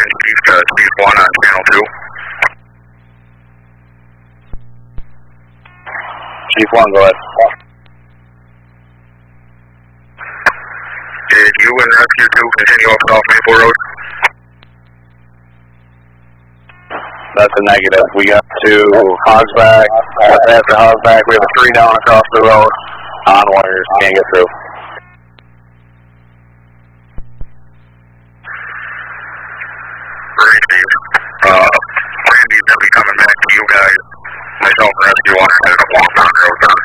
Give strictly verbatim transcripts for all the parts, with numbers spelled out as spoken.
Chief to Chief one on channel two. Chief one, go ahead. Did you and Rescue two continue up South Maple Road? That's a negative. We got to Hogsback. After Hogsback, we have a three down across the road on wires. Can't get through. Great, Steve. Uh, Randy's going to be coming back to you guys. Myself and Rescue one headed up Long Mountain Road now.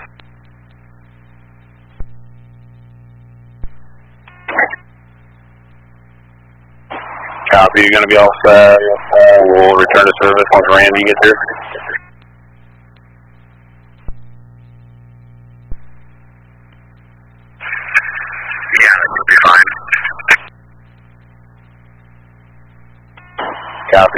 Copy, you're going to be all set. Uh, we'll return to service once Randy gets here. Yeah, that should be fine. Copy.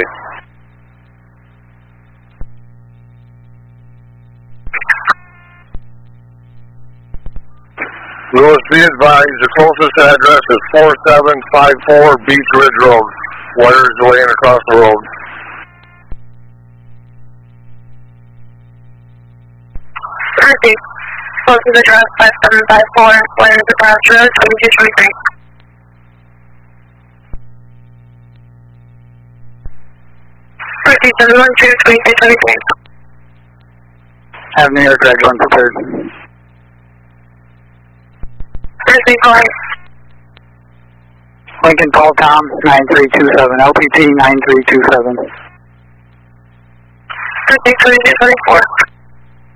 Lewis, be advised, the closest address is four seven five four Beach Ridge Road. Wires laying across the road. Perfect. Closest address five seven five four, wires across the road, twenty-two twenty-three. Perfect, seven one two, twenty-three twenty-three. Have New York Red one prepared. Perfect, go ahead. Lincoln Paul Tom, nine three two seven, L P T nine three two seven. Perfect, twenty-two twenty-four.